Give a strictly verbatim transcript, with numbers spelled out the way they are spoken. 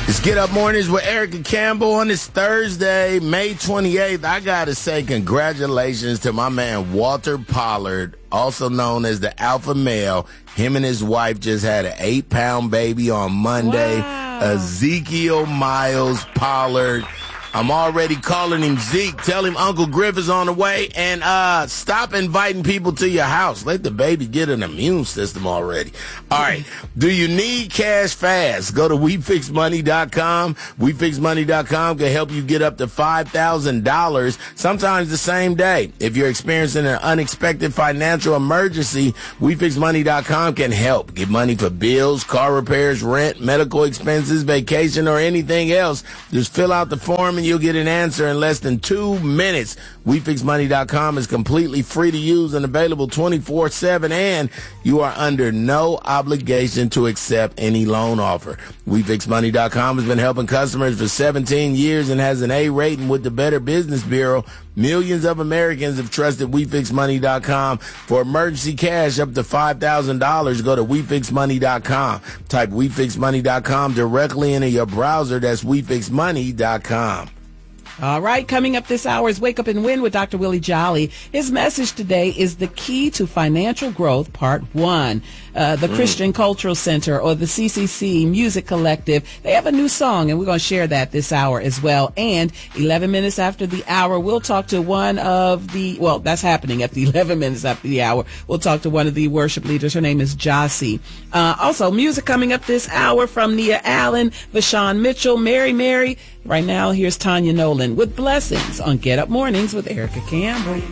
It's Get Up Mornings with Erica Campbell on this Thursday, May twenty-eighth. I got to say congratulations to my man Walter Pollard, also known as the Alpha Male. Him and his wife just had an eight-pound baby on Monday. Wow. Ezekiel Miles Pollard. I'm already calling him Zeke. Tell him Uncle Griff is on the way. And uh, stop inviting people to your house. Let the baby get an immune system already. All right. Do you need cash fast? Go to we fix money dot com. we fix money dot com can help you get up to five thousand dollars, sometimes the same day. If you're experiencing an unexpected financial emergency, we fix money dot com can help. Get money for bills, car repairs, rent, medical expenses, vacation, or anything else. Just fill out the form and you'll get an answer in less than two minutes. we fix money dot com is completely free to use and available twenty-four seven, and you are under no obligation to accept any loan offer. we fix money dot com has been helping customers for seventeen years and has an A rating with the Better Business Bureau. Millions of Americans have trusted we fix money dot com for emergency cash up to five thousand dollars. Go to we fix money dot com. Type we fix money dot com directly into your browser. That's we fix money dot com. All right, coming up this hour is Wake Up and Win with Doctor Willie Jolly. His message today is the key to financial growth, part one. Uh, the mm. Christian Cultural Center, or the C C C Music Collective, they have a new song, and we're going to share that this hour as well. And eleven minutes after the hour, we'll talk to one of the, well, that's happening at the eleven minutes after the hour. We'll talk to one of the worship leaders. Her name is Jossie. Uh, also, music coming up this hour from Nia Allen, Vashawn Mitchell, Mary Mary. Right now, here's Tanya Nolan with Blessings on Get Up Mornings with Erica Campbell.